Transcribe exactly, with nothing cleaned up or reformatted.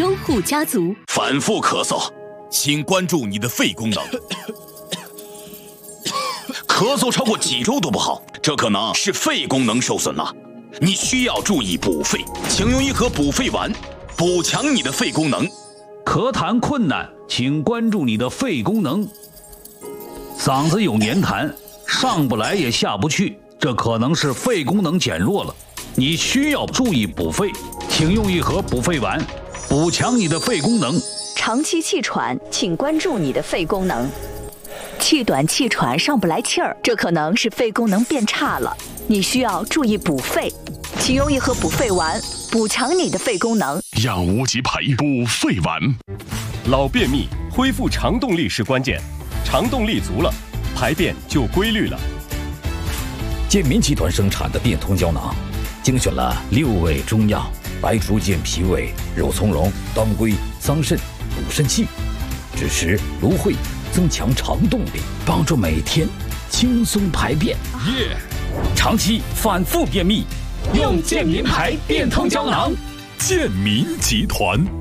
修护家族。 反复咳嗽，请关注你的肺功能。咳嗽超过几周都不好，这可能是肺功能受损了。你需要注意补肺，请用一盒补肺丸，补强你的肺功能。 咳痰困难，请关注你的肺功能。嗓子有黏痰，上不来也下不去，这可能是肺功能减弱了。你需要注意补肺，请用一盒补肺丸，补强你的肺功能。 长期气喘，请关注你的肺功能。气短气喘上不来气儿，这可能是肺功能变差了，你需要注意补肺，请用一盒补肺丸，补强你的肺功能。 养无极培补肺丸。 老便秘，恢复肠动力是关键，肠动力足了，排便就规律了。 健民集团生产的变通胶囊，精选了六味中药，白术健脾胃、肉苁蓉、当归、桑葚，补肾气，支持芦荟，增强肠动力，帮助每天轻松排便。 耶！ 长期反复便秘，用健民牌变通胶囊。 健民集团。